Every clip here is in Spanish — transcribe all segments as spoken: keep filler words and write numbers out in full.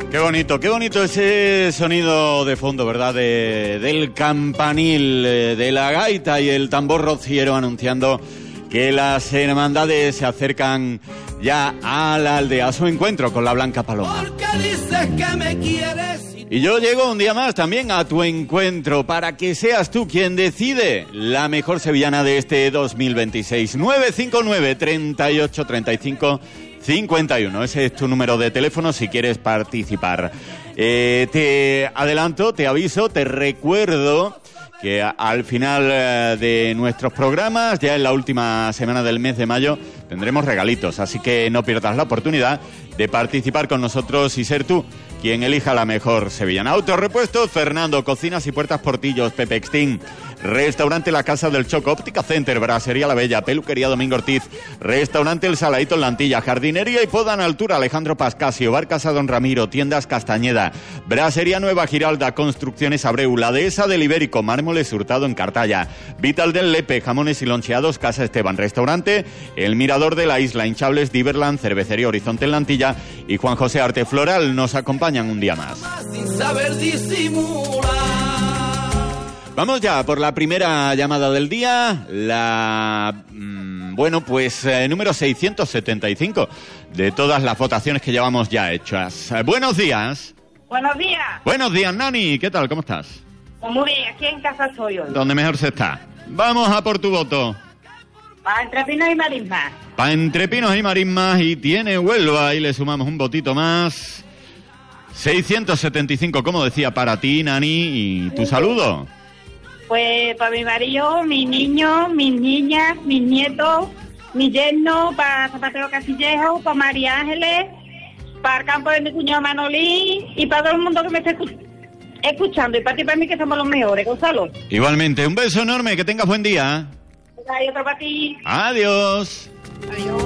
Qué bonito, qué bonito ese sonido de fondo, ¿verdad? De, del campanil, de la gaita y el tambor rociero anunciando que las hermandades se acercan ya a la aldea, a su encuentro con la Blanca Paloma. Porque dices que me quieres. Y yo llego un día más también a tu encuentro para que seas tú quien decide la mejor sevillana de este dos mil veintiséis. nueve cinco nueve, treinta y ocho, treinta y cinco, cincuenta y uno. Ese es tu número de teléfono si quieres participar. Eh, te adelanto, te aviso, te recuerdo que al final de nuestros programas, ya en la última semana del mes de mayo, tendremos regalitos. Así que no pierdas la oportunidad de participar con nosotros y ser tú quien elija la mejor sevillana. Autorepuestos Fernando, Cocinas y Puertas Portillos, Pepe Extín, Restaurante La Casa del Choco, Óptica Center, Brasería La Bella, Peluquería Domingo Ortiz, Restaurante El Saladito en La Antilla, Jardinería y Poda en Altura, Alejandro Pascasio, Bar Casa Don Ramiro, Tiendas Castañeda, Brasería Nueva Giralda, Construcciones Abreu, La Dehesa del Ibérico, Mármoles Hurtado en Cartaya, Vital del Lepe, Jamones y Loncheados, Casa Esteban, Restaurante El Mirador de la Isla, Hinchables Diverland, Cervecería Horizonte en La Antilla y Juan José Arte Floral nos acompañan un día más. Sin saber disimular. Vamos ya por la primera llamada del día, la, mmm, bueno, pues eh, número seiscientos setenta y cinco de todas las votaciones que llevamos ya hechas. Eh, buenos días. Buenos días. Buenos días, Nani. ¿Qué tal? ¿Cómo estás? Pues muy bien, aquí en casa estoy hoy. ¿Dónde mejor se está? Vamos a por tu voto. Para Entre Pinos y Marismas. Para Entre Pinos y Marismas y tiene Huelva y le sumamos un votito más. seiscientos setenta y cinco, como decía, para ti, Nani, y tu saludo. Pues para mi marido, mis niños, mis niñas, mis nietos, mi yerno, para Zapatero Castillejo, para María Ángeles, para el campo de mi cuñado Manolín y para todo el mundo que me esté escu- escuchando. Y para ti y para mí que somos los mejores, Gonzalo. Igualmente, un beso enorme, que tengas buen día. Hay otro para ti. Adiós. Adiós.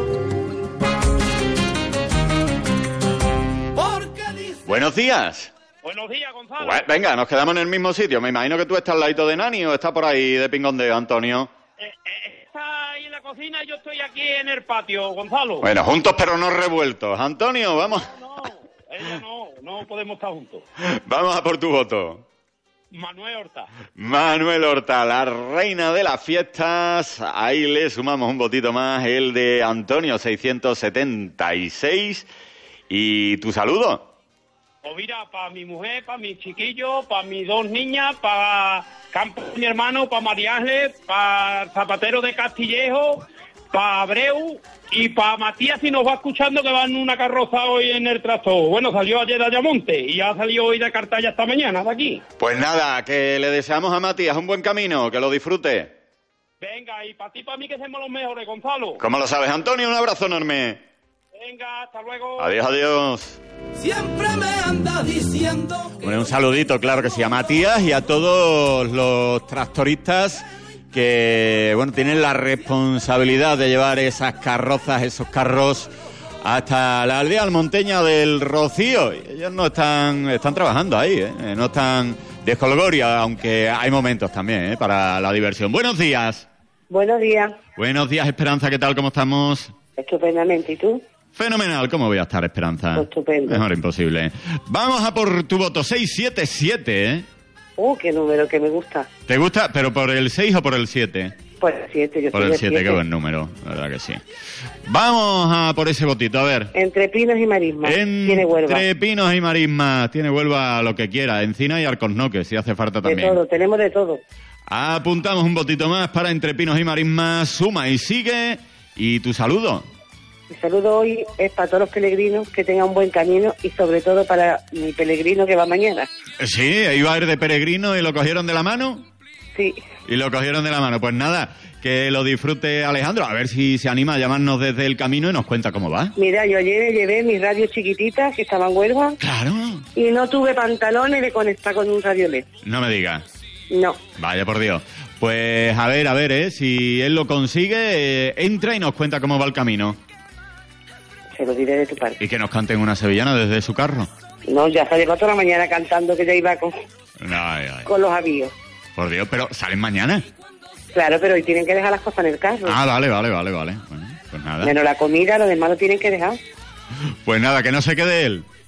Porque dices. Buenos días. Buenos días, Gonzalo. Bueno, venga, nos quedamos en el mismo sitio. Me imagino que tú estás al ladito de Nani o estás por ahí de pingondeo, Antonio. Eh, eh, está ahí en la cocina y yo estoy aquí en el patio, Gonzalo. Bueno, juntos pero no revueltos. Antonio, vamos. No, ella no, no podemos estar juntos. Vamos a por tu voto. Manuel Horta. Manuel Horta, la reina de las fiestas. Ahí le sumamos un votito más, el de Antonio, seiscientos setenta y seis. ¿Y tu saludo? Pues mira, para mi mujer, para mi chiquillo, para mis dos niñas, para Campo de mi hermano, para María Ángeles, para Zapatero de Castillejo, para Abreu y para Matías, si nos va escuchando, que va en una carroza hoy en el tractor. Bueno, salió ayer de Ayamonte y ha salido hoy de Cartaya esta mañana, de aquí. Pues nada, que le deseamos a Matías un buen camino, que lo disfrute. Venga, y para ti y para mí que somos los mejores, Gonzalo. ¿Cómo lo sabes, Antonio? Un abrazo enorme. Venga, hasta luego. Adiós, adiós. Siempre me andas diciendo que Bueno, un saludito, claro que sí, a Matías y a todos los tractoristas que, bueno, tienen la responsabilidad de llevar esas carrozas, esos carros hasta la aldea almonteña del Rocío. Y ellos no están, están trabajando ahí, ¿eh? No están de jolgoria, aunque hay momentos también, ¿eh? Para la diversión. Buenos días. Buenos días. Buenos días, Esperanza, ¿qué tal? ¿Cómo estamos? Estupendamente. ¿Y tú? Fenomenal, ¿cómo voy a estar, Esperanza? Estupendo. Mejor imposible. Vamos a por tu voto, seis siete siete, ¿eh? Uh, qué número que me gusta. ¿Te gusta? ¿Pero por el seis o por el siete? Por el siete, yo Por soy el del siete, qué buen número, la verdad que sí. Vamos a por ese votito, a ver. Entre Pinos y Marismas. Tiene Huelva. Entre Pinos y Marismas, tiene Huelva lo que quiera. Encina y Alcornoque, si hace falta De también. todo, tenemos de todo. Apuntamos un votito más para Entre Pinos y Marismas. Suma y sigue. Y tu saludo. Mi saludo hoy es para todos los peregrinos, que tengan un buen camino y sobre todo para mi peregrino que va mañana. Sí, iba a ir de peregrino y lo cogieron de la mano. Sí. Y lo cogieron de la mano. Pues nada, que lo disfrute Alejandro. A ver si se anima a llamarnos desde el camino y nos cuenta cómo va. Mira, yo ayer llevé mis radios chiquititas que estaban en Huelva. Claro. Y no tuve pantalones de conectar con un radio L E D. No me digas. No. Vaya por Dios. Pues a ver, a ver, ¿eh? Si él lo consigue, eh, entra y nos cuenta cómo va el camino. Se lo diré de tu parte. Y que nos canten una sevillana desde su carro. No, ya se llegó toda la mañana cantando que ya iba con, Ay, ay. con los avíos. Por Dios, pero ¿salen mañana? Claro, pero hoy tienen que dejar las cosas en el carro. Ah, vale, vale, vale, vale. Bueno, pues nada. Menos la comida, lo demás lo tienen que dejar. Pues nada, que no se quede él.